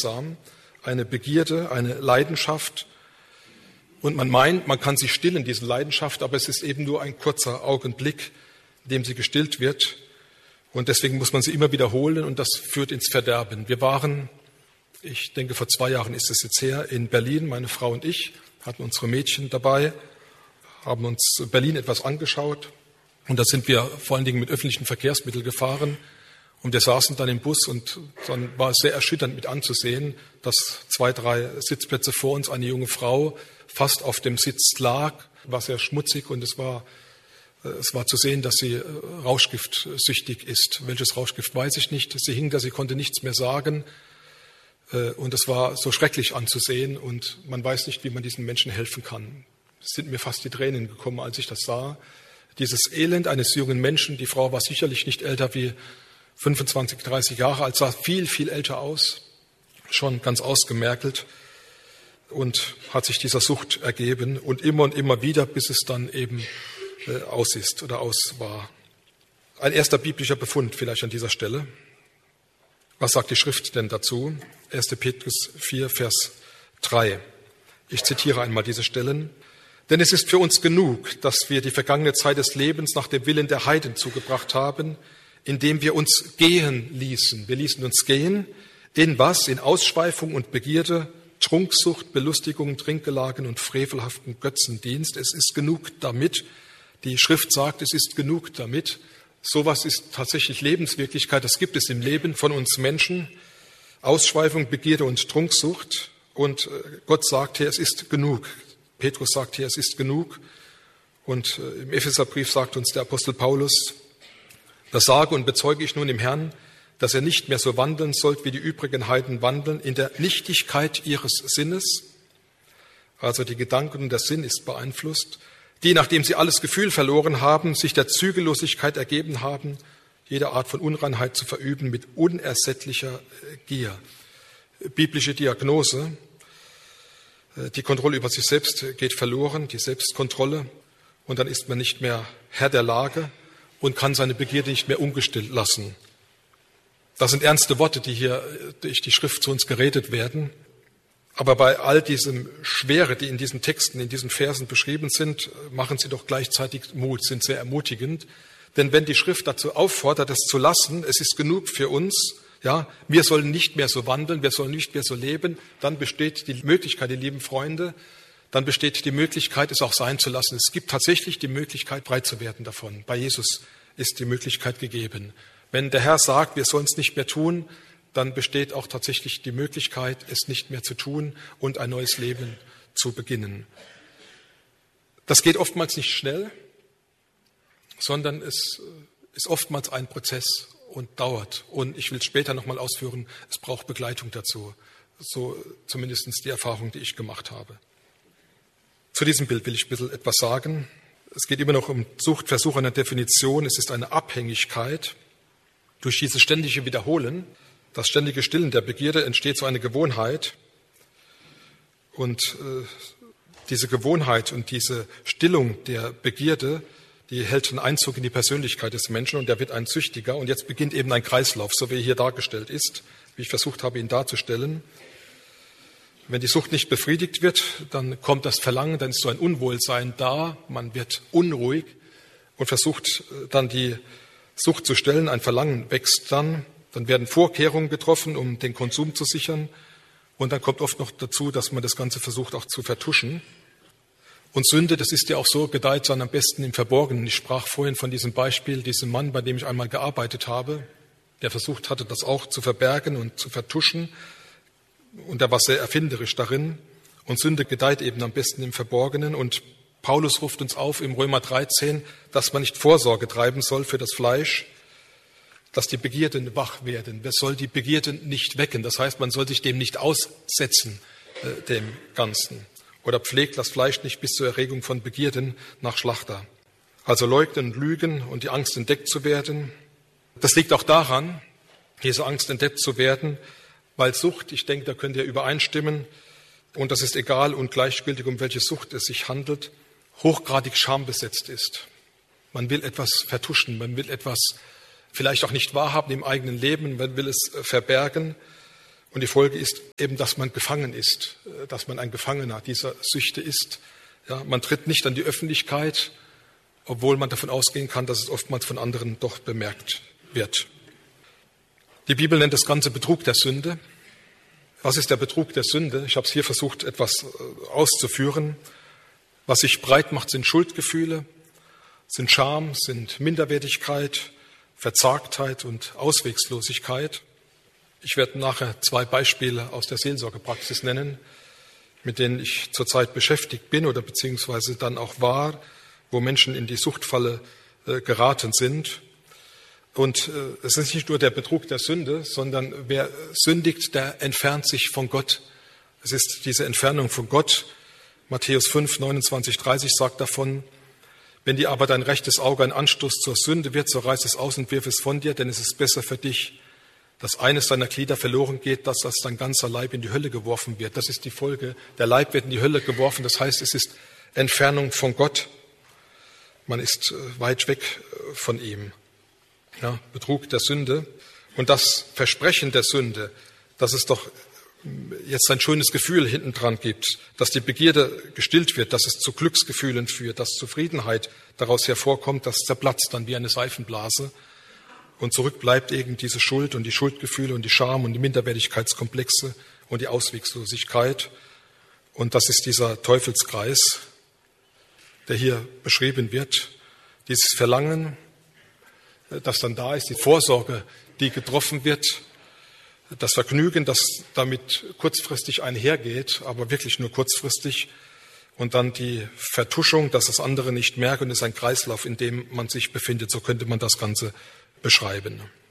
unliebsam, eine Begierde, eine Leidenschaft. Und man meint, man kann sie stillen, diese Leidenschaft, aber es ist eben nur ein kurzer Augenblick, in dem sie gestillt wird. Und deswegen muss man sie immer wiederholen und das führt ins Verderben. Wir waren, ich denke vor 2 Jahren ist es jetzt her, in Berlin, meine Frau und ich, hatten unsere Mädchen dabei, haben uns Berlin etwas angeschaut. Und da sind wir vor allen Dingen mit öffentlichen Verkehrsmitteln gefahren. Und wir saßen dann im Bus und dann war es sehr erschütternd mit anzusehen, dass 2, 3 Sitzplätze vor uns eine junge Frau fast auf dem Sitz lag, war sehr schmutzig und es war zu sehen, dass sie rauschgiftsüchtig ist. Welches Rauschgift weiß ich nicht. Sie hing da, sie konnte nichts mehr sagen und es war so schrecklich anzusehen und man weiß nicht, wie man diesen Menschen helfen kann. Es sind mir fast die Tränen gekommen, als ich das sah. Dieses Elend eines jungen Menschen, die Frau war sicherlich nicht älter wie 25, 30 Jahre alt, sah viel, viel älter aus, schon ganz ausgemergelt und hat sich dieser Sucht ergeben und immer wieder, bis es dann eben aus ist oder aus war. Ein erster biblischer Befund vielleicht an dieser Stelle. Was sagt die Schrift denn dazu? 1. Petrus 4, Vers 3. Ich zitiere einmal diese Stellen. Denn es ist für uns genug, dass wir die vergangene Zeit des Lebens nach dem Willen der Heiden zugebracht haben, indem wir uns gehen ließen. Wir ließen uns gehen. In was? In Ausschweifung und Begierde, Trunksucht, Belustigung, Trinkgelagen und frevelhaften Götzendienst. Es ist genug damit. Die Schrift sagt, es ist genug damit. Sowas ist tatsächlich Lebenswirklichkeit. Das gibt es im Leben von uns Menschen. Ausschweifung, Begierde und Trunksucht. Und Gott sagt hier, es ist genug. Petrus sagt hier, es ist genug. Und im Epheserbrief sagt uns der Apostel Paulus, das sage und bezeuge ich nun im Herrn, dass ihr nicht mehr so wandeln sollt, wie die übrigen Heiden wandeln, in der Nichtigkeit ihres Sinnes. Also die Gedanken und der Sinn ist beeinflusst. Die, nachdem sie alles Gefühl verloren haben, sich der Zügellosigkeit ergeben haben, jede Art von Unreinheit zu verüben mit unersättlicher Gier. Biblische Diagnose. Die Kontrolle über sich selbst geht verloren, die Selbstkontrolle. Und dann ist man nicht mehr Herr der Lage und kann seine Begierde nicht mehr ungestillt lassen. Das sind ernste Worte, die hier durch die Schrift zu uns geredet werden. Aber bei all diesem Schwere, die in diesen Texten, in diesen Versen beschrieben sind, machen sie doch gleichzeitig Mut, sind sehr ermutigend. Denn wenn die Schrift dazu auffordert, es zu lassen, es ist genug für uns, ja, wir sollen nicht mehr so wandeln, wir sollen nicht mehr so leben, dann besteht die Möglichkeit, die lieben Freunde, dann besteht die Möglichkeit, es auch sein zu lassen. Es gibt tatsächlich die Möglichkeit, frei zu werden davon. Bei Jesus ist die Möglichkeit gegeben. Wenn der Herr sagt, wir sollen es nicht mehr tun, dann besteht auch tatsächlich die Möglichkeit, es nicht mehr zu tun und ein neues Leben zu beginnen. Das geht oftmals nicht schnell, sondern es ist oftmals ein Prozess und dauert. Und ich will es später nochmal ausführen, es braucht Begleitung dazu. So zumindest die Erfahrung, die ich gemacht habe. Zu diesem Bild will ich ein bisschen etwas sagen. Es geht immer noch um Suchtversuch einer Definition. Es ist eine Abhängigkeit. Durch dieses ständige Wiederholen, das ständige Stillen der Begierde entsteht so eine Gewohnheit. Und diese Gewohnheit und diese Stillung der Begierde, die hält einen Einzug in die Persönlichkeit des Menschen und der wird ein Süchtiger. Und jetzt beginnt eben ein Kreislauf, so wie er hier dargestellt ist, wie ich versucht habe, ihn darzustellen. Wenn die Sucht nicht befriedigt wird, dann kommt das Verlangen, dann ist so ein Unwohlsein da, man wird unruhig und versucht dann die Sucht zu stillen, ein Verlangen wächst dann werden Vorkehrungen getroffen, um den Konsum zu sichern und dann kommt oft noch dazu, dass man das Ganze versucht auch zu vertuschen. Und Sünde, das ist ja auch so, gedeiht dann am besten im Verborgenen. Ich sprach vorhin von diesem Beispiel, diesem Mann, bei dem ich einmal gearbeitet habe, der versucht hatte, das auch zu verbergen und zu vertuschen. Und er war sehr erfinderisch darin. Und Sünde gedeiht eben am besten im Verborgenen. Und Paulus ruft uns auf im Römer 13, dass man nicht Vorsorge treiben soll für das Fleisch, dass die Begierden wach werden. Wer soll die Begierden nicht wecken? Das heißt, man soll sich dem nicht aussetzen, dem Ganzen. Oder pflegt das Fleisch nicht bis zur Erregung von Begierden nach Schlachter. Also leugnen und lügen und die Angst entdeckt zu werden. Das liegt auch daran, diese Angst entdeckt zu werden, weil Sucht, ich denke, da könnt ihr übereinstimmen, und das ist egal und gleichgültig, um welche Sucht es sich handelt, hochgradig schambesetzt ist. Man will etwas vertuschen, man will etwas vielleicht auch nicht wahrhaben im eigenen Leben, man will es verbergen. Und die Folge ist eben, dass man gefangen ist, dass man ein Gefangener dieser Süchte ist. Ja, man tritt nicht an die Öffentlichkeit, obwohl man davon ausgehen kann, dass es oftmals von anderen doch bemerkt wird. Die Bibel nennt das Ganze Betrug der Sünde. Was ist der Betrug der Sünde? Ich habe es hier versucht, etwas auszuführen. Was sich breit macht, sind Schuldgefühle, sind Scham, sind Minderwertigkeit, Verzagtheit und Auswegslosigkeit. Ich werde nachher 2 Beispiele aus der Seelsorgepraxis nennen, mit denen ich zurzeit beschäftigt bin oder beziehungsweise dann auch war, wo Menschen in die Suchtfalle geraten sind. Und es ist nicht nur der Betrug der Sünde, sondern wer sündigt, der entfernt sich von Gott. Es ist diese Entfernung von Gott. Matthäus 5, 29, 30 sagt davon, wenn dir aber dein rechtes Auge ein Anstoß zur Sünde wird, so reiß es aus und wirf es von dir, denn es ist besser für dich, dass eines deiner Glieder verloren geht, dass dein ganzer Leib in die Hölle geworfen wird. Das ist die Folge. Der Leib wird in die Hölle geworfen. Das heißt, es ist Entfernung von Gott. Man ist weit weg von ihm. Ja, Betrug der Sünde. Und das Versprechen der Sünde, dass es doch jetzt ein schönes Gefühl hinten dran gibt, dass die Begierde gestillt wird, dass es zu Glücksgefühlen führt, dass Zufriedenheit daraus hervorkommt, das zerplatzt dann wie eine Seifenblase. Und zurück bleibt eben diese Schuld und die Schuldgefühle und die Scham und die Minderwertigkeitskomplexe und die Auswegslosigkeit. Und das ist dieser Teufelskreis, der hier beschrieben wird. Dieses Verlangen, das dann da ist, die Vorsorge, die getroffen wird, das Vergnügen, das damit kurzfristig einhergeht, aber wirklich nur kurzfristig. Und dann die Vertuschung, dass das andere nicht merkt und es ist ein Kreislauf, in dem man sich befindet. So könnte man das Ganze beschreiben.